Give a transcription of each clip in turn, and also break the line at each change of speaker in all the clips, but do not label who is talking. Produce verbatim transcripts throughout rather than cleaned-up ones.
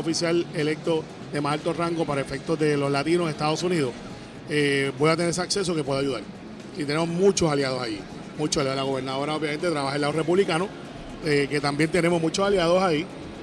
oficial electo de más alto rango para efectos de los latinos en Estados Unidos, eh, voy a tener ese acceso que puedo ayudar. Y tenemos muchos aliados ahí. Muchos aliados. La gobernadora obviamente trabaja en el lado republicano, eh, que también tenemos muchos aliados ahí.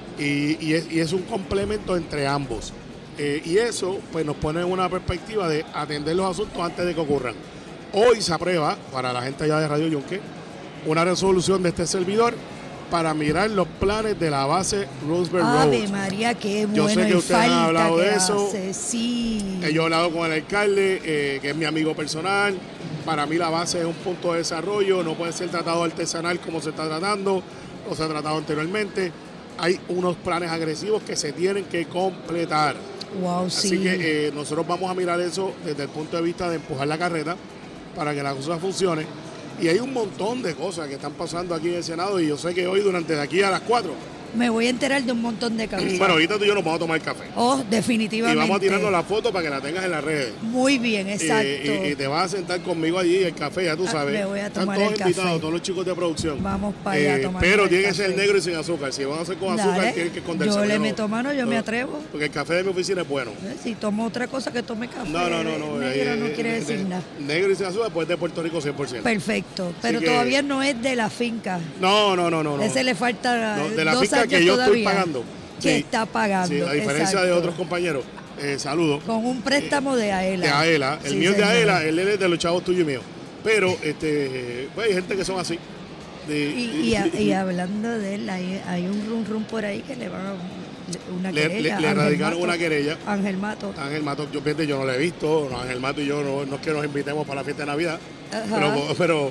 Y, y, es, y es un complemento entre ambos. Eh, y eso pues nos pone en una perspectiva de atender los asuntos antes de que ocurran. Hoy se aprueba, para la gente allá de Radio Yunque, una resolución de este servidor para mirar los planes de la base Roosevelt Road.
Ave María, qué bueno.
Yo sé que ustedes han hablado de eso.
Hace, sí.
Yo he hablado con el alcalde, eh, que es mi amigo personal. Para mí la base es un punto de desarrollo, no puede ser tratado artesanal como se está tratando, o se ha tratado anteriormente. Hay unos planes agresivos que se tienen que completar.
Wow,
Así
sí.
que eh, nosotros vamos a mirar eso desde el punto de vista de empujar la carreta para que la cosa funcione. Y hay un montón de cosas que están pasando aquí en el Senado y yo sé que hoy durante de aquí a las cuatro.
Me voy a enterar de un montón de causas.
Bueno, ahorita tú y yo nos vamos a tomar café.
Oh, definitivamente.
Y vamos a tirarnos la foto para que la tengas en las redes.
Muy bien, exacto.
Eh, y, y te vas a sentar conmigo allí, el café, ya tú sabes.
Ah, me voy a tomar
Están todos
el café.
invitados, todos los chicos de producción.
Vamos para allá
Eh,
a tomar
Pero
el
tiene que
café.
ser negro y sin azúcar. Si van a hacer con azúcar,
Dale.
tienen que esconderse.
Yo le
no-
meto mano, yo
no,
me atrevo.
Porque el café de mi oficina es bueno.
Eh, Si tomo otra cosa que tome café.
No, no, no. no
Negro
eh,
no quiere
eh,
decir
de-
nada.
Negro y sin azúcar, pues de Puerto Rico cien por ciento.
Perfecto. Pero
que-
todavía no es de la finca.
No, no, no, no. no.
Ese le falta
No, de la
dos
finca
años
que yo
todavía,
estoy pagando.
Que
Sí.
está pagando.
Sí, a diferencia de
exacto.
otros compañeros. Eh, saludos.
Con un préstamo de AELA.
De AELA. El
Sí,
mío es de
señor.
AELA, él es de los chavos tuyos y míos. Pero este, pues, hay gente que son así. De-
Y, y, a- y hablando de él, hay, hay un rum rum por ahí que le van a una
Le-
querella.
le- le
Ángel
radicaron
Mato.
una querella.
Ángel Mato.
Ángel Mato, yo, fíjate, yo no lo he visto. No, Ángel Mato y yo no, no es que nos invitemos para la fiesta de Navidad.
Ajá.
Pero, pero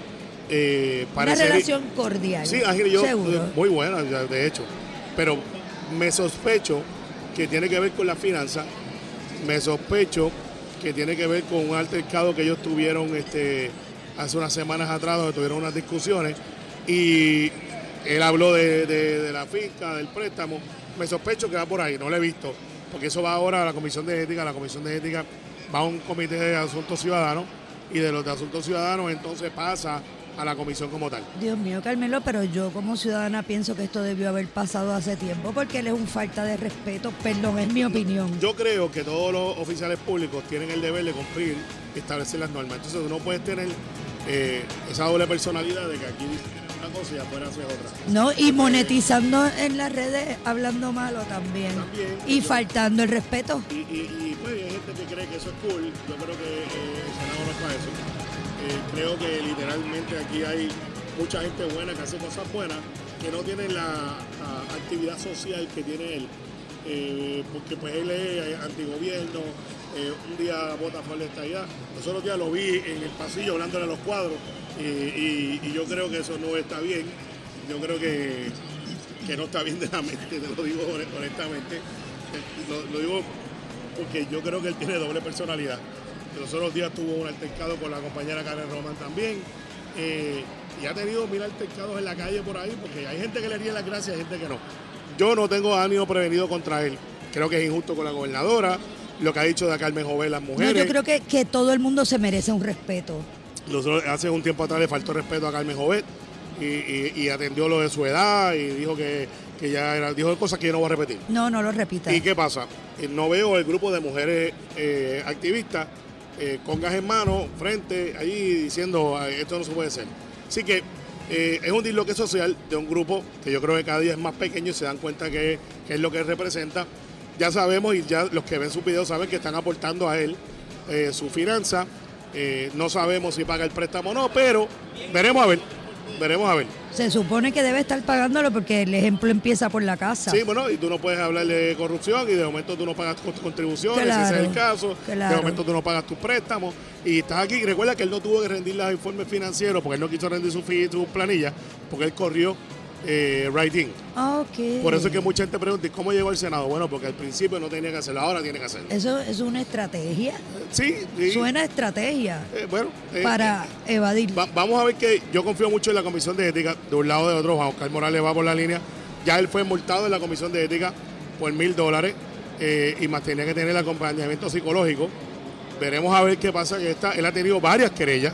eh,
Una
parecería-
relación cordial.
Sí, Ángel y yo,
Seguro.
eh, muy buena, ya, de hecho. Pero me sospecho que tiene que ver con la finanza. Me sospecho que tiene que ver con un altercado que ellos tuvieron este, hace unas semanas atrás, donde tuvieron unas discusiones. Y él habló de, de- de la finca, del préstamo. Me sospecho que va por ahí, no lo he visto. Porque eso va ahora a la Comisión de Ética. La Comisión de Ética va a un comité de asuntos ciudadanos. Y de los de asuntos ciudadanos entonces pasa a la comisión como tal.
Dios mío, Carmelo, pero yo como ciudadana pienso que esto debió haber pasado hace tiempo porque él es un falta de respeto. Perdón, es mi opinión.
Yo creo que todos los oficiales públicos tienen el deber de cumplir y establecer las normas. Entonces tú no puedes tener eh, esa doble personalidad de que aquí dices una cosa y afuera haces otra.
No, y monetizando en las redes, hablando malo también.
También.
Y faltando el respeto.
Y, y, y, pues hay gente que cree que eso es cool. Yo creo que eh, el Senado no es para eso. Eh, creo que literalmente aquí hay mucha gente buena que hace cosas buenas que no tienen la a, actividad social que tiene él. Eh, porque pues él es antigobierno, eh, un día vota a favor de esta idea. Los otros días lo vi en el pasillo hablándole a los cuadros y, y, y yo creo que eso no está bien. Yo creo que, que no está bien de la mente, te lo digo honestamente. Lo, lo digo porque yo creo que él tiene doble personalidad. Los otros días tuvo un altercado con la compañera Karen Román también. Eh, y ha tenido mil altercados en la calle por ahí, porque hay gente que le ríe las gracias y hay gente que no. Yo no tengo ánimo prevenido contra él. Creo que es injusto con la gobernadora, lo que ha dicho de Carmen Jovet, las
No,
mujeres.
yo creo que, que todo el mundo se merece un respeto.
Nosotros, hace un tiempo atrás le faltó respeto a Carmen Jovet y, y, y atendió lo de su edad y dijo que, que ya era, dijo cosas que yo no voy a repetir.
No, no lo repita.
¿Y qué pasa? Eh, No veo el grupo de mujeres eh, activistas eh, con gas en mano, frente, allí diciendo "Ay, esto no se puede hacer". Así que eh, es un disloque social de un grupo que yo creo que cada día es más pequeño y se dan cuenta que, que es lo que él representa. Ya sabemos y ya los que ven sus videos saben que están aportando a él eh, su finanza. Eh, no sabemos si paga el préstamo o no, pero veremos a ver, veremos a ver.
Se supone que debe estar pagándolo porque el ejemplo empieza por la casa.
Sí, bueno, y tú no puedes hablar de corrupción y de momento tú no pagas tus contribuciones,
Claro,
si ese es el caso,
claro.
de momento tú no pagas tus préstamos y estás aquí. Recuerda que él no tuvo que rendir los informes financieros porque él no quiso rendir su, fi- su planilla porque él corrió eh, writing.
Ah, ok.
Por eso es que mucha gente pregunta, ¿y cómo llegó al Senado? Bueno, porque al principio no tenía que hacerlo, ahora tiene que hacerlo.
Eso es una estrategia.
Sí, sí.
Suena a estrategia
Eh, bueno, eh,
para evadir.
Va- vamos a ver que yo confío mucho en la Comisión de Ética, de un lado o de otro. Juan Oscar Morales va por la línea. Ya él fue multado en la Comisión de Ética por mil dólares eh, y más tenía que tener el acompañamiento psicológico. Veremos a ver qué pasa. Que esta, él ha tenido varias querellas.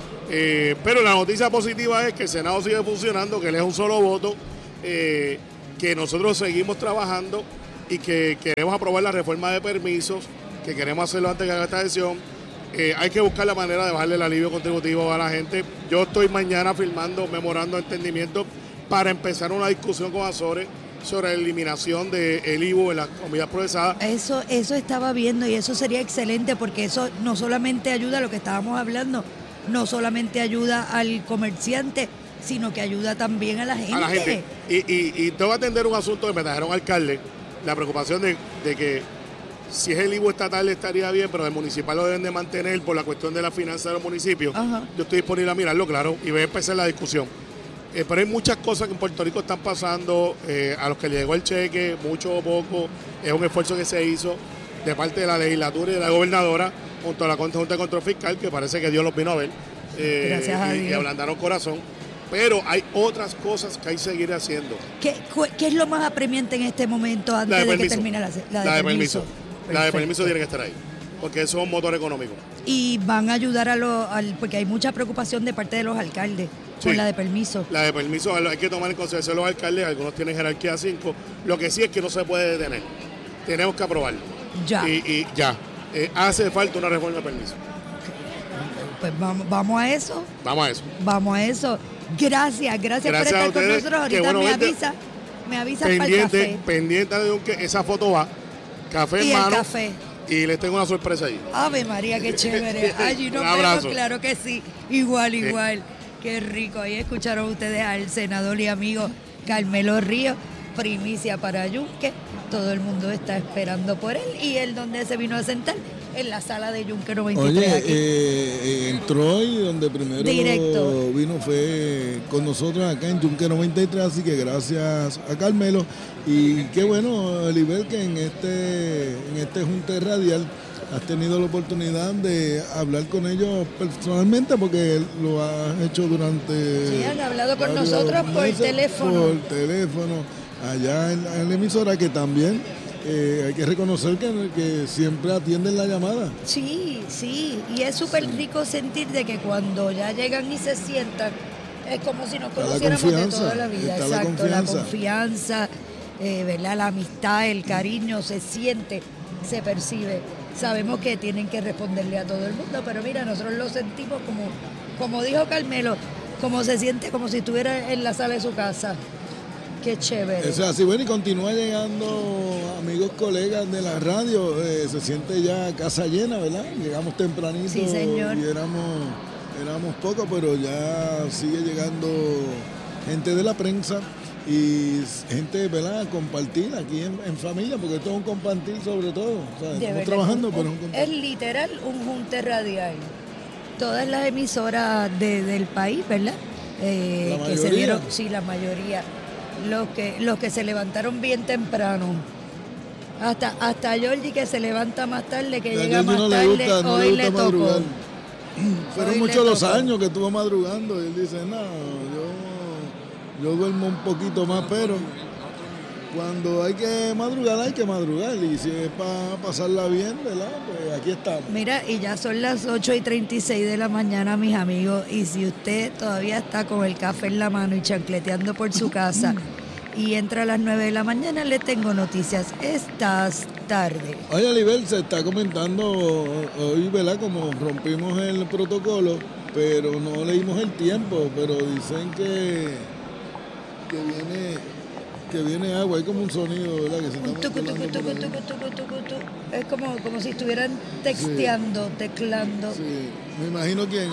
Eh, pero la noticia positiva es que el Senado sigue funcionando, que él es un solo voto, eh, que nosotros seguimos trabajando y que queremos aprobar la reforma de permisos, que queremos hacerlo antes que haga esta sesión. Eh, hay que buscar la manera de bajarle el alivio contributivo a la gente. Yo estoy mañana firmando memorando de entendimiento para empezar una discusión con Azores sobre la eliminación del I V U en las comidas procesadas.
Eso, eso estaba viendo y eso sería excelente porque eso no solamente ayuda a lo que estábamos hablando, no solamente ayuda al comerciante, sino que ayuda también a la gente.
A la gente. Y, y, y tengo que atender un asunto que me trajeron alcalde, la preocupación de, de que si es el I V U estatal estaría bien, pero el municipal lo deben de mantener por la cuestión de la finanza de los municipios.
Ajá.
Yo estoy disponible a mirarlo, claro, y voy a empezar la discusión. Eh, pero hay muchas cosas que en Puerto Rico están pasando, eh, a los que le llegó el cheque, mucho o poco, es un esfuerzo que se hizo de parte de la legislatura y de la gobernadora junto a la Junta de Control Fiscal, que parece que Dios los vino a ver, eh,
Gracias a
y,
Dios.
y ablandaron corazón. Pero hay otras cosas que hay que seguir haciendo.
¿Qué, ¿Qué es lo más apremiante en este momento antes
La de
de, que
permiso.
termine la, la de,
La de
permiso?
permiso. La de permiso tiene que estar ahí, porque eso es un motor económico.
Y van a ayudar a los, al, porque hay mucha preocupación de parte de los alcaldes
Sí.
con la de permiso.
La de permiso hay que tomar en consideración los alcaldes, algunos tienen jerarquía cinco. Lo que sí es que no se puede detener. Tenemos que aprobarlo.
Ya.
Y, y ya. Eh, hace falta una reforma de permiso.
Pues vamos, vamos a eso.
Vamos a eso.
Vamos a eso. Gracias, gracias,
Gracias
por
a
estar con
ustedes.
nosotros.
Qué
Ahorita
bueno
me
verte.
avisa, me avisa para el
Pendiente,
café.
pendiente de un que esa foto va. Café
Y
en
el
mano.
café.
Y les tengo una sorpresa ahí.
Ave María, qué chévere. Allí nos
Un
vemos,
abrazo.
claro que sí. Igual, igual. Qué rico. Ahí escucharon ustedes al senador y amigo Carmelo Ríos. Primicia para Yunque. Todo el mundo está esperando por él. Y él donde se vino a sentar, en la sala de Yunque noventa y tres.
Oye,
aquí.
eh, eh, entró y donde primero
Directo.
vino fue con nosotros acá en Yunque noventa y tres, así que gracias a Carmelo. Y qué bueno, Eliber, que en este, en este junte radial has tenido la oportunidad de hablar con ellos personalmente, porque lo has hecho durante...
Sí, han hablado con
varios
nosotros por
meses,
teléfono.
Por teléfono, allá en, en la emisora, que también eh, hay que reconocer que, que siempre atienden la llamada.
Sí, sí, y es súper rico sentir de que cuando ya llegan y se sientan, es como si nos
Está la
conociéramos de
confianza,
toda la vida.
está la
Exacto, la
confianza.
confianza, eh, ¿verdad? La amistad, el cariño se siente, se percibe. Sabemos que tienen que responderle a todo el mundo, pero mira, nosotros lo sentimos como, como dijo Carmelo, como se siente como si estuviera en la sala de su casa. Qué chévere.
O sea, así bueno, y continúa llegando amigos, colegas de la radio, eh, se siente ya casa llena, ¿verdad? Llegamos tempranito
Sí, señor.
y éramos, éramos pocos, pero ya sigue llegando gente de la prensa y gente, ¿verdad? A compartir aquí en, en familia, porque esto es un compartir sobre todo. O sea,
De
estamos
verdad,
trabajando,
un-
pero es un
es
compartir.
literal un junte radial. Todas las emisoras de- del país, ¿verdad? Eh,
La
que se
mayoría.
dieron, sí, la mayoría. Los que, los que se levantaron bien temprano. Hasta, hasta Georgie, que se levanta más tarde, que
A
llega
Georgie
más
no le
tarde,
gusta, no
hoy
le
le
gusta
tocó.
madrugar. Fueron
Hoy
muchos
le
los
tocó.
años que estuvo madrugando y él dice, no, yo, yo duermo un poquito más, pero cuando hay que madrugar, hay que madrugar. Y si es para pasarla bien, ¿verdad? Pues aquí estamos.
Mira, y ya son las ocho y treinta y seis de la mañana, mis amigos, y si usted todavía está con el café en la mano y chancleteando por su casa y entra a las nueve de la mañana, le tengo noticias. Estás tarde.
Oye, Oliver, se está comentando hoy, ¿verdad? Como rompimos el protocolo, pero no leímos el tiempo, pero dicen que, que viene que viene agua, hay como un sonido, ¿verdad? Que se está
Un tucu, tucu,
mezclando
tucu,
por ahí.
tucu, tucu, tucu, tucu. Es como, como si estuvieran texteando, teclando.
Sí, me imagino quién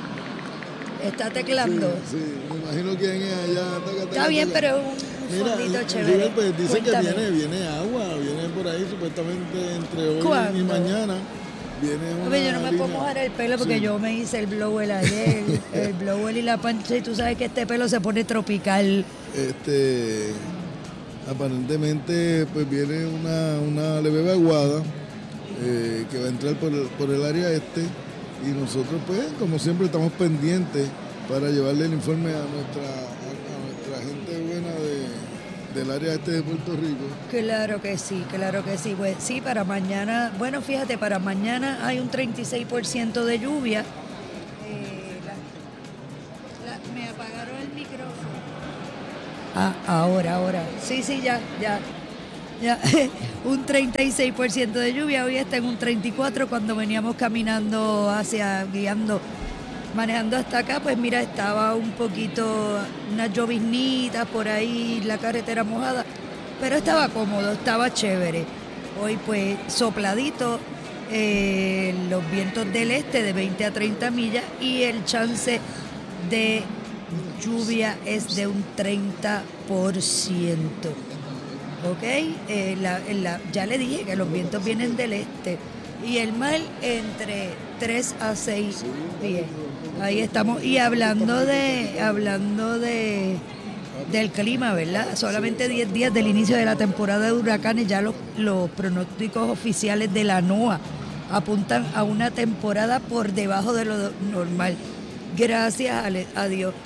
es.
Está teclando.
Sí, sí, me imagino quién es allá. Taca, taca,
Está bien,
taca.
pero es un
Mira,
fondito
Oliver,
chévere.
pues dicen que
Cuéntame.
viene, viene agua, viene por ahí supuestamente entre hoy
¿Cuándo?
y mañana. Viene una
Oye, yo no me puedo
línea.
mojar el pelo porque
Sí.
yo me hice el blower ayer, el blower y la pancha, y tú sabes que este pelo se pone tropical.
Este, aparentemente pues viene una, una leve vaguada eh, que va a entrar por el, por el área este y nosotros pues como siempre estamos pendientes para llevarle el informe a nuestra, a, a nuestra gente buena de, del área este de Puerto Rico.
Claro que sí, claro que sí. Pues sí, para mañana, bueno, fíjate, para mañana hay un treinta y seis por ciento de lluvia. Eh, la- la- me apagaron el micrófono. Ah, ahora, ahora. Sí, sí, ya, ya. Ya, un treinta y seis por ciento de lluvia, hoy está en un treinta y cuatro por ciento. Cuando veníamos caminando hacia, guiando, manejando hasta acá, pues mira, estaba un poquito, unas lloviznitas por ahí, la carretera mojada, pero estaba cómodo, estaba chévere. Hoy pues sopladito, eh, los vientos del este de veinte a treinta millas y el chance de lluvia es de un treinta por ciento. Ok, eh, la, la, ya le dije que los vientos vienen del este y el mar entre tres a seis pies. Ahí estamos. Y hablando de hablando de del clima, ¿verdad? Solamente diez días del inicio de la temporada de huracanes, ya los, los pronósticos oficiales de la NOAA apuntan a una temporada por debajo de lo normal. Gracias a, a Dios.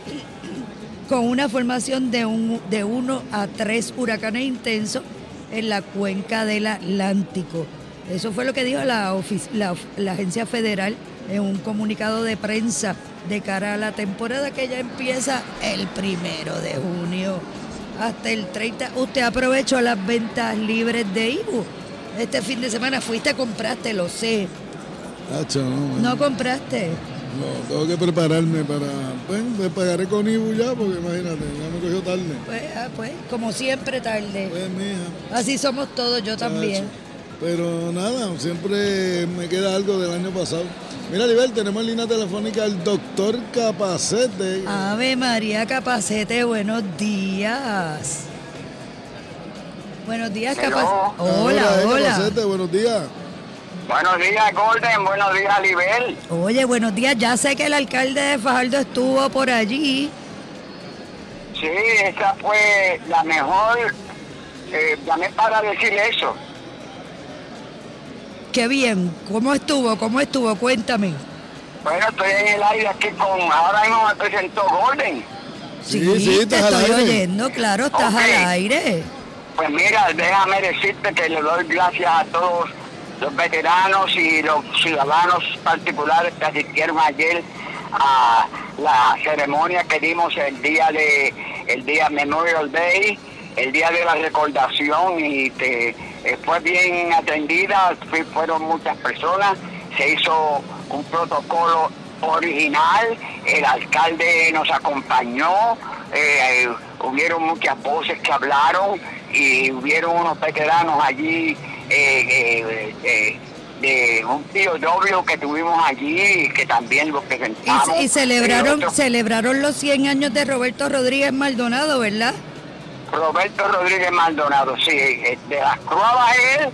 Con una formación de un de uno a tres huracanes intensos en la cuenca del Atlántico. Eso fue lo que dijo la, ofic- la, la agencia federal en un comunicado de prensa de cara a la temporada que ya empieza el primero de junio hasta el treinta. Usted aprovechó las ventas libres de I B U. Este fin de semana fuiste, compraste, lo sé.
Hacho, no,
¿No compraste?
No, tengo que prepararme para... Pues, me pagaré con I B U ya, porque imagínate, ya me cogió tarde.
Pues, ah, pues, como siempre tarde.
Pues, mija.
Así somos todos, yo
Chacho.
también.
Pero nada, siempre me queda algo del año pasado. Mira, Libel, tenemos en línea telefónica al doctor Capacete.
Ave María Capacete, buenos días. Buenos días, Capacete. Hola,
Ahora, eh,
hola.
Capacete, buenos días.
Buenos días, Golden. Buenos días, Libel.
Oye, buenos días. Ya sé que el alcalde de Fajardo estuvo por allí.
Sí, esa fue la mejor. Eh, llamé para decir eso.
Qué bien. ¿Cómo estuvo? ¿Cómo estuvo? Cuéntame.
Bueno, estoy en el aire aquí con. Ahora mismo me presentó Golden.
Sí, sí,
te
estás al
estoy
aire.
oyendo, claro, estás
Ok.
al aire.
Pues mira, déjame decirte que le doy gracias a todos los veteranos y los ciudadanos particulares que asistieron ayer a la ceremonia que dimos el día de el día Memorial Day, el día de la recordación, y que eh, fue bien atendida. Fui- fueron muchas personas, se hizo un protocolo original, el alcalde nos acompañó, eh, eh, hubieron muchas voces que hablaron y hubieron unos veteranos allí, eh, eh, eh, de un tío doble que tuvimos allí, que también lo presentamos.
Y, y celebraron,
Eh, otro-
celebraron los cien años de Roberto Rodríguez Maldonado, ¿verdad?
Roberto Rodríguez Maldonado, sí, eh, de las Cruavas él,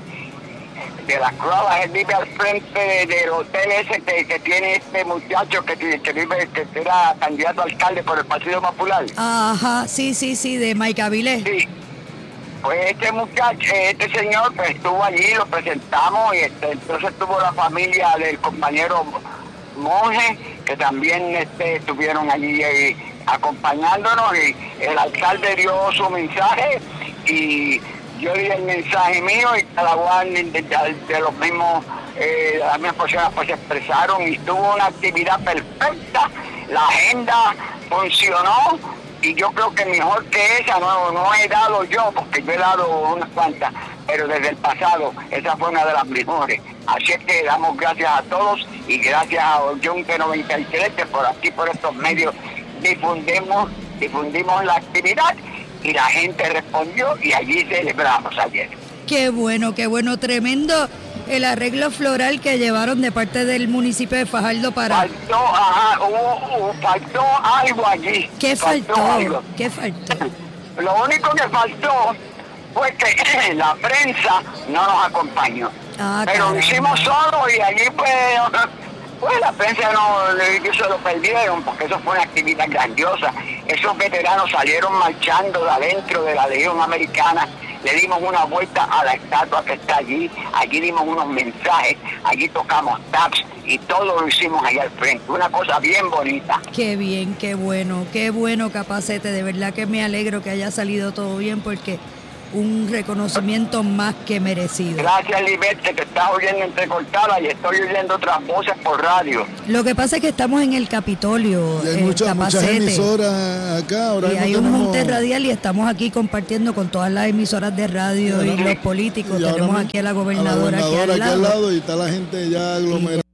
de las Cruavas él vive al frente de- del hotel ese que, que tiene este muchacho que, que vive, que era candidato a alcalde por el Partido Popular.
Ajá, sí, sí, sí, de Maica Vilés.
Sí, pues este muchacho, este señor pues estuvo allí, lo presentamos y este, entonces estuvo la familia del compañero Monje, que también este, estuvieron allí eh, acompañándonos, y el alcalde dio su mensaje y yo di el mensaje mío y cada uno de, de, de los mismos, eh, las mismas personas pues se expresaron y tuvo una actividad perfecta, la agenda funcionó. Y yo creo que mejor que esa no, no he dado yo, porque yo he dado unas cuantas, pero desde el pasado esa fue una de las mejores. Así es que damos gracias a todos y gracias a Yunque noventa y tres, que por aquí, por estos medios, difundimos, difundimos la actividad y la gente respondió y allí celebramos ayer.
Qué bueno, qué bueno, tremendo el arreglo floral que llevaron de parte del municipio de Fajardo para...
Faltó, ajá, hubo, hubo- faltó algo allí.
¿Qué faltó?
algo.
¿Qué faltó?
Lo único que faltó fue que la prensa no nos acompañó.
Ah,
Pero lo
caramba.
hicimos solo y allí pues, pues la prensa no, ellos se lo perdieron, porque eso fue una actividad grandiosa. Esos veteranos salieron marchando de adentro de la Legión Americana, le dimos una vuelta a la estatua que está allí, allí dimos unos mensajes, allí tocamos taps y todo lo hicimos allá al frente, una cosa bien bonita.
Qué bien, qué bueno, qué bueno, Capacete, de verdad que me alegro que haya salido todo bien, porque un reconocimiento más que merecido.
Gracias, Libet, que te estás oyendo entrecortada y estoy oyendo otras voces por radio.
Lo que pasa es que estamos en el Capitolio,
Y hay
eh,
muchas, muchas
Capacete,
emisoras acá. Ahora
y
mismo
hay un
tenemos-
junte radial y estamos aquí compartiendo con todas las emisoras de radio y los políticos.
y ahora
Tenemos
mismo
aquí a la
a
gobernadora, aquí al
gobernadora
lado.
y está la gente ya aglomerada.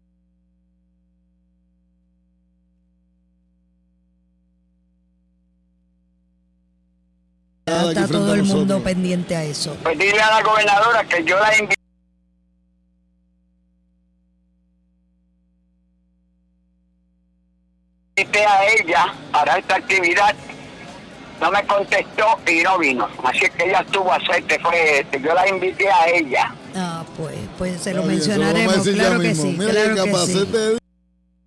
Ya
aquí
está
frente
todo
a
el mundo
nosotros.
pendiente a eso.
Pues dile a la gobernadora que yo la invité a ella para esta actividad. No me contestó y no vino. Así que ella estuvo a hacerte, fue, yo la invité a ella.
Ah, pues, pues se lo
Está bien, se lo vamos a
mencionaremos,
decir ya
claro que
mismo.
sí,
Mira
claro
que
que sí.
Capacete